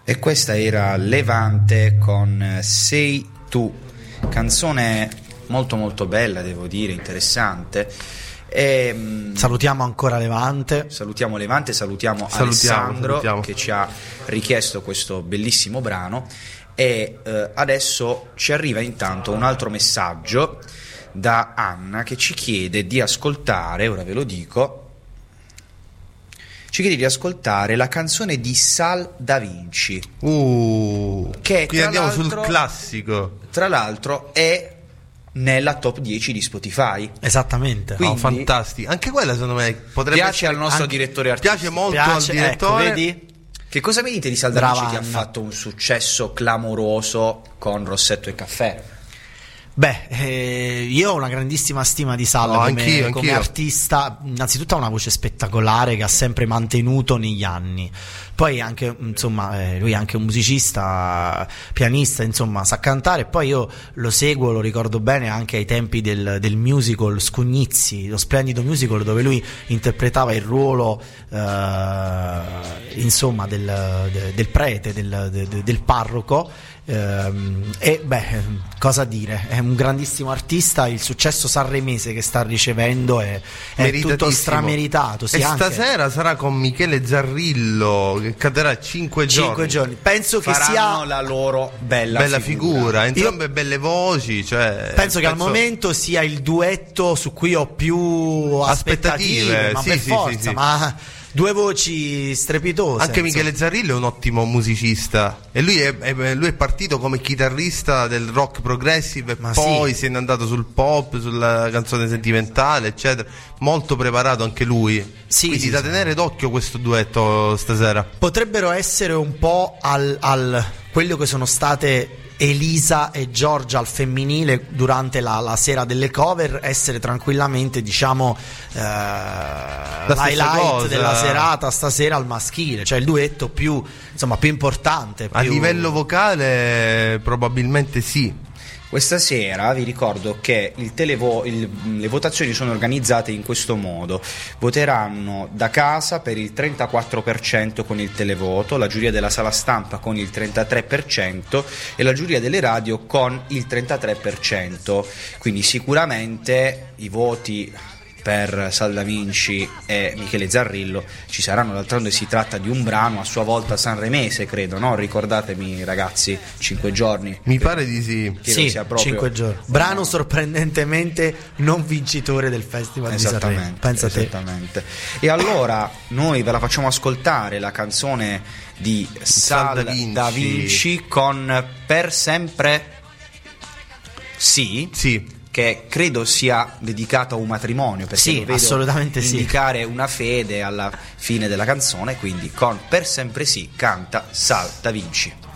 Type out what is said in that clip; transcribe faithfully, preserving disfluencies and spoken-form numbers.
E questa era Levante con Sei tu, canzone molto molto bella, devo dire, interessante. E, salutiamo ancora Levante. Salutiamo Levante, salutiamo, salutiamo Alessandro salutiamo. che ci ha richiesto questo bellissimo brano. E eh, adesso ci arriva intanto un altro messaggio da Anna che ci chiede di ascoltare, ora ve lo dico, ci chiede di ascoltare la canzone di Sal Da Vinci, uh, che quindi andiamo sul classico, tra l'altro è nella top dieci di Spotify. Esattamente. Quindi, oh, fantastico. Anche quella secondo me potrebbe piace essere, al nostro anche, direttore artistico, piace molto piace, al direttore, ecco, vedi? Che cosa mi dite di Sal Da Vinci, Brava che ha Anna. fatto un successo clamoroso con Rossetto e Caffè? Beh, eh, io ho una grandissima stima di Sal, No, come, anch'io, come anch'io. artista. Innanzitutto ha una voce spettacolare che ha sempre mantenuto negli anni. Poi anche, insomma, eh, lui è anche un musicista, pianista, insomma, sa cantare. Poi io lo seguo, lo ricordo bene anche ai tempi del, del musical Scugnizi, lo splendido musical dove lui interpretava il ruolo, eh, insomma, del, de, del prete, del, de, del parroco. Ehm, e beh, cosa dire, è un grandissimo artista. Il successo sanremese che sta ricevendo è, è tutto strameritato, sì, e anche stasera sarà con Michele Zarrillo che cadrà cinque giorni, cinque giorni. Penso che Faranno sia la loro bella, bella figura, figura. entrambe Io belle voci, cioè, penso che al momento sia il duetto su cui ho più aspettative, Aspettative, ma sì, per sì, forza, sì, sì. ma due voci strepitose. Anche Michele Zarrillo è un ottimo musicista e lui è, è- lui è partito come chitarrista del rock progressive e Ma poi sì. se n'è andato sul pop, sulla canzone sentimentale, eccetera. Molto preparato anche lui. Sì, Quindi sì, da sì. tenere d'occhio questo duetto stasera. Potrebbero essere un po' al, al quello che sono state Elisa e Giorgia al femminile durante la, la sera delle cover, essere tranquillamente, diciamo, eh, l'highlight cosa. della serata stasera al maschile, cioè il duetto più, insomma, più importante, A più- livello vocale probabilmente sì. Questa sera vi ricordo che il televo- il- le votazioni sono organizzate in questo modo: voteranno da casa per il trentaquattro per cento con il televoto, la giuria della sala stampa con il trentatré per cento e la giuria delle radio con il trentatré per cento. Quindi sicuramente i voti per Sal Da Vinci e Michele Zarrillo ci saranno. D'altronde si tratta di un brano a sua volta sanremese, credo, no? Ricordatemi, ragazzi, cinque giorni. Mi pare di sì. Credo sì, sia proprio- cinque giorni. Brano sorprendentemente non vincitore del Festival di Sanremo. Esattamente, Pensa a te. esattamente. E allora noi ve la facciamo ascoltare la canzone di Sal, Sal Da Vinci. Da Vinci con Per Sempre Sì, Sì. che credo sia dedicato a un matrimonio, perché Sì, lo vedo assolutamente sì. indicare una fede alla fine della canzone. Quindi con Per Sempre Sì canta Sal Da Vinci.